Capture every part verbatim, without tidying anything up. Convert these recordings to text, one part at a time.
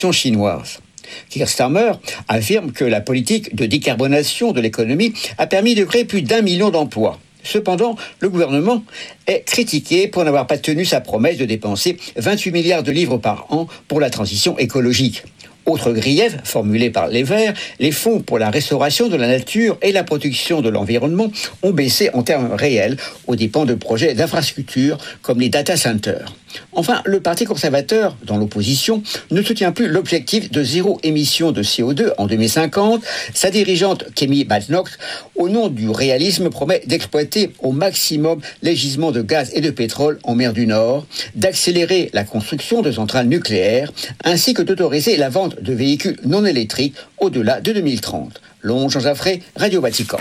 chinoise. Keir Starmer affirme que la politique de décarbonation de l'économie a permis de créer plus d'un million d'emplois. Cependant, le gouvernement est critiqué pour n'avoir pas tenu sa promesse de dépenser vingt-huit milliards de livres par an pour la transition écologique. Autre grief formulé par les Verts, les fonds pour la restauration de la nature et la protection de l'environnement ont baissé en termes réels aux dépens de projets d'infrastructures comme les data centers. Enfin, le Parti conservateur, dans l'opposition, ne soutient plus l'objectif de zéro émission de C O deux en deux mille cinquante. Sa dirigeante, Kemi Badenoch, au nom du réalisme, promet d'exploiter au maximum les gisements de gaz et de pétrole en mer du Nord, d'accélérer la construction de centrales nucléaires, ainsi que d'autoriser la vente de véhicules non électriques au-delà de deux mille trente. Long Jean Jaffré, Radio Vatican.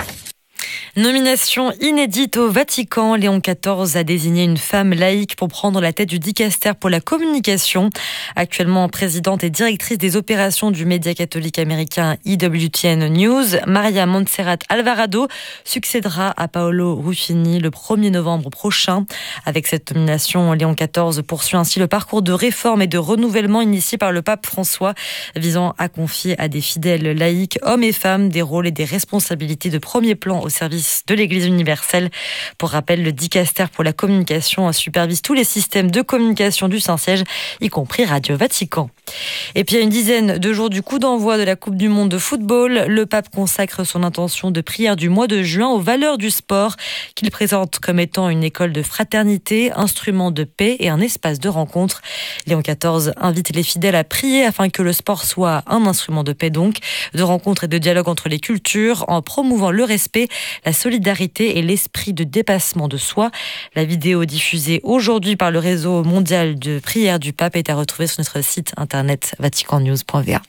Nomination inédite au Vatican. Léon quatorze a désigné une femme laïque pour prendre la tête du dicastère pour la communication. Actuellement présidente et directrice des opérations du média catholique américain E W T N News, Maria Montserrat Alvarado succédera à Paolo Ruffini le premier novembre prochain. Avec cette nomination, Léon quatorze poursuit ainsi le parcours de réforme et de renouvellement initié par le pape François, visant à confier à des fidèles laïcs, hommes et femmes, des rôles et des responsabilités de premier plan au service de l'Église universelle. Pour rappel, le dicastère pour la communication supervise tous les systèmes de communication du Saint-Siège, y compris Radio Vatican. Et puis à une dizaine de jours du coup d'envoi de la Coupe du Monde de football, le pape consacre son intention de prière du mois de juin aux valeurs du sport, qu'il présente comme étant une école de fraternité, instrument de paix et un espace de rencontre. Léon quatorze invite les fidèles à prier afin que le sport soit un instrument de paix donc, de rencontre et de dialogue entre les cultures, en promouvant le respect, la solidarité et l'esprit de dépassement de soi. La vidéo diffusée aujourd'hui par le réseau mondial de prière du pape est à retrouver sur notre site internet vatican news point v a.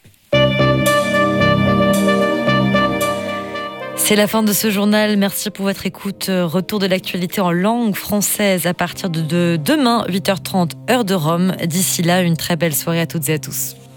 C'est la fin de ce journal. Merci pour votre écoute. Retour de l'actualité en langue française à partir de demain, huit heures trente, heure de Rome. D'ici là, une très belle soirée à toutes et à tous.